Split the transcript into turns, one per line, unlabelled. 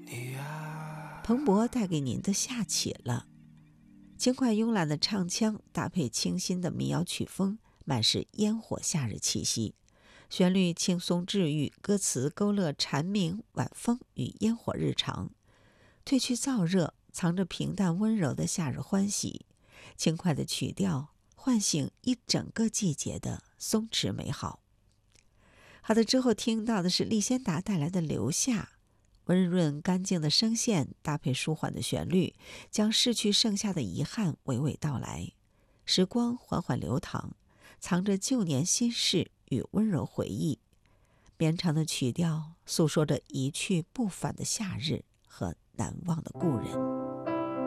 彭博带给您的下起了，轻快慵懒的唱腔搭配清新的民谣曲风，满是烟火夏日气息。旋律轻松治愈，歌词勾勒蝉鸣、晚风与烟火日常，褪去燥热，藏着平淡温柔的夏日欢喜。轻快的曲调唤醒一整个季节的松弛美好。好的，之后听到的是利仙达带来的《留下》，温润干净的声线搭配舒缓的旋律，将逝去剩下的遗憾娓娓道来。时光缓缓流淌，藏着旧年心事与温柔回忆。绵长的曲调诉说着一去不返的夏日和难忘的故人。